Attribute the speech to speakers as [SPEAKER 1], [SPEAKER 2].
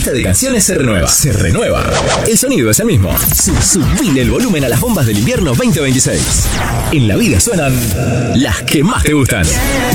[SPEAKER 1] lista de canciones se renueva. Se renueva. El sonido es el mismo. Subile el volumen a las bombas del invierno 2026. En la vida suenan las que más te gustan.